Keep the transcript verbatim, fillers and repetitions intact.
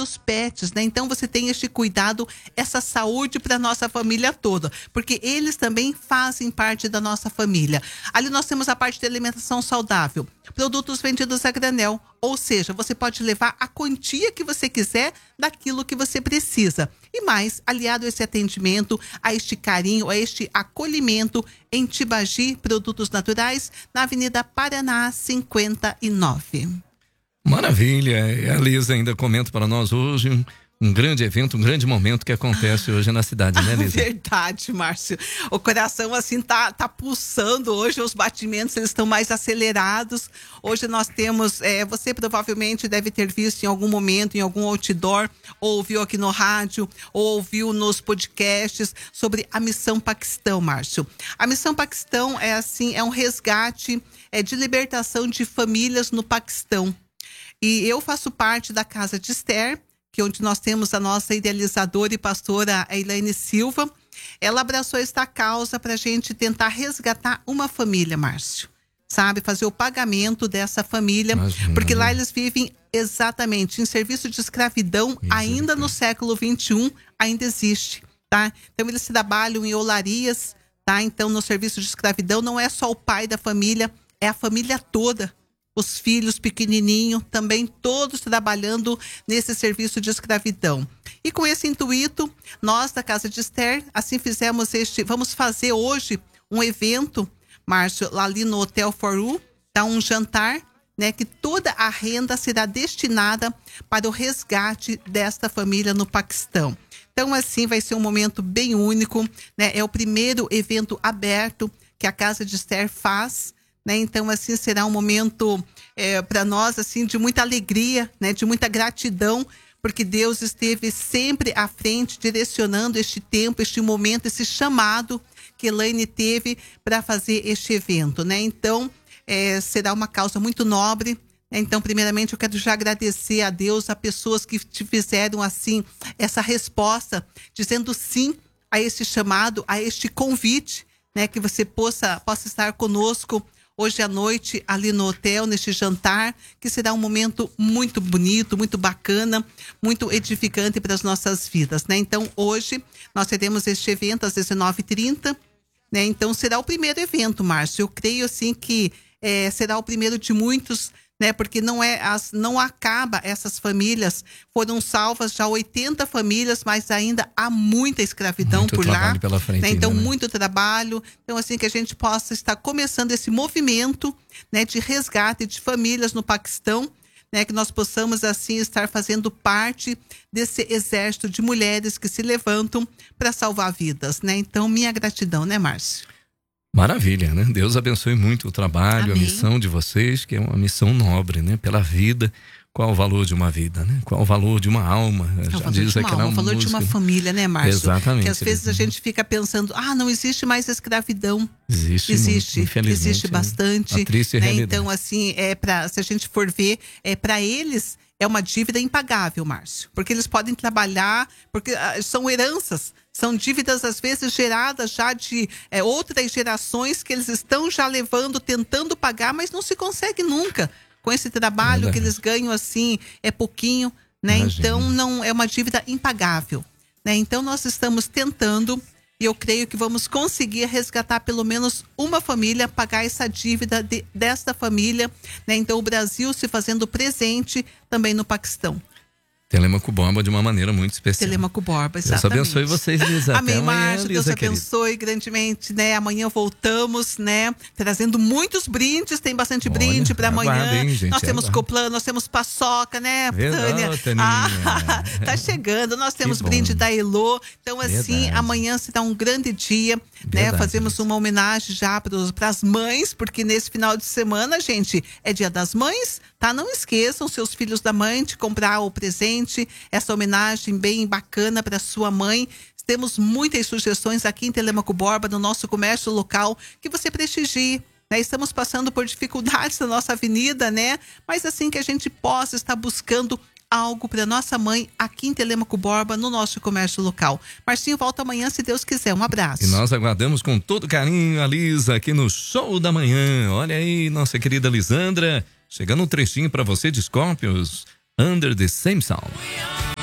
dos pets, né? Então você tem este cuidado, essa saúde para nossa família toda, porque eles também fazem parte da nossa família. Ali nós temos a parte de alimentação saudável, produtos vendidos a granel, ou seja, você pode levar a quantia que você quiser daquilo que você precisa. E mais, aliado a esse atendimento, a este carinho, a este acolhimento em Tibagi, produtos naturais, na Avenida Paraná cinquenta e nove. Maravilha, a Lisa ainda comenta para nós hoje um, um grande evento, um grande momento que acontece hoje na cidade, né, Lisa? Verdade, Márcio. O coração assim tá, tá pulsando hoje, os batimentos eles estão mais acelerados. Hoje nós temos, é, você provavelmente deve ter visto em algum momento, em algum outdoor, ou ouviu aqui no rádio, ou ouviu nos podcasts sobre a Missão Paquistão, Márcio. A Missão Paquistão é assim, é um resgate é, de libertação de famílias no Paquistão. E eu faço parte da Casa de Esther, que é onde nós temos a nossa idealizadora e pastora Elaine Silva. Ela abraçou esta causa para a gente tentar resgatar uma família, Márcio. Sabe, fazer o pagamento dessa família, Imagina, porque lá eles vivem exatamente em serviço de escravidão, Isso, ainda no século vinte e um, ainda existe, tá? Então eles trabalham em olarias, tá? Então no serviço de escravidão não é só o pai da família, é a família toda. Os filhos pequenininhos, também todos trabalhando nesse serviço de escravidão. E com esse intuito, nós da Casa de Esther, assim fizemos este, vamos fazer hoje um evento, Márcio, lá ali no Hotel Foru, tá um jantar, né, que toda a renda será destinada para o resgate desta família no Paquistão. Então, assim, vai ser um momento bem único, né? É o primeiro evento aberto que a Casa de Esther faz, né? Então, assim, será um momento é, para nós, assim, de muita alegria, né? De muita gratidão, porque Deus esteve sempre à frente, direcionando este tempo, este momento, esse chamado que Elaine teve para fazer este evento, né? Então, é, será uma causa muito nobre, né? Então, primeiramente, eu quero já agradecer a Deus, a pessoas que te fizeram, assim, essa resposta, dizendo sim a este chamado, a este convite, né? Que você possa, possa estar conosco hoje à noite, ali no hotel, neste jantar, que será um momento muito bonito, muito bacana, muito edificante para as nossas vidas, né? Então, hoje, nós teremos este evento às dezenove e trinta, né? Então, será o primeiro evento, Márcio. Eu creio, assim, que é, será o primeiro de muitos, né? Porque não é, as, não acaba essas famílias, foram salvas já oitenta famílias, mas ainda há muita escravidão muito por lá, pela frente, né? Então, ainda, né? muito trabalho. Então, assim, que a gente possa estar começando esse movimento, né, de resgate de famílias no Paquistão, né? Que nós possamos, assim, estar fazendo parte desse exército de mulheres que se levantam para salvar vidas, né? Então, minha gratidão, né, Márcio? Maravilha, né? Deus abençoe muito o trabalho, Amém. A missão de vocês, que é uma missão nobre, né? Pela vida. Qual o valor de uma vida, né? Qual o valor de uma alma? É o Já valor diz de uma aquela alma, o valor música, de uma né? família, né, Márcio? Exatamente. Que às vezes a gente fica pensando, ah, não existe mais escravidão. Existe, existe, muito, infelizmente, existe bastante. a triste né? realidade. Então, assim, é pra, se a gente for ver, é para eles é uma dívida impagável, Márcio, porque eles podem trabalhar, porque ah, são heranças, são dívidas às vezes geradas já de é, outras gerações que eles estão já levando, tentando pagar, mas não se consegue nunca. Com esse trabalho Verdade. que eles ganham, assim, é pouquinho, né? Imagina. Então, não é uma dívida impagável, né? Então, nós estamos tentando, e eu creio que vamos conseguir resgatar pelo menos uma família, pagar essa dívida de, desta família, né? Então, o Brasil se fazendo presente também no Paquistão. Telêmaco Borba de uma maneira muito especial. Telêmaco Borba, Deus exatamente. abençoe vocês, Lisa. Amém, Até amanhã, Márcio. Deus Lisa, abençoe querida. grandemente, né? Amanhã voltamos, né? Trazendo muitos brindes, tem bastante Olha, brinde para amanhã. aguarda, hein, gente, nós temos aguarda. Coplan, nós temos paçoca, né, Verdade, Tânia? Taninha. Ah, tá chegando. Nós temos bom. brinde da Elô. Então, assim, Verdade. amanhã será um grande dia, né? Verdade, Fazemos Lisa. uma homenagem já para as mães, porque nesse final de semana, gente, é Dia das Mães, tá? Não esqueçam, seus filhos da mãe, de comprar o presente, essa homenagem bem bacana para sua mãe. Temos muitas sugestões aqui em Telêmaco Borba, no nosso comércio local, que você prestigie, né? Estamos passando por dificuldades na nossa avenida, né? Mas assim que a gente possa estar buscando algo para nossa mãe aqui em Telêmaco Borba, no nosso comércio local. Marcinho volta amanhã, se Deus quiser. Um abraço. E nós aguardamos com todo carinho a Lisa aqui no Show da Manhã. Olha aí, nossa querida Lisandra, chegando um trechinho para você de Scorpions, Under the Same Sound.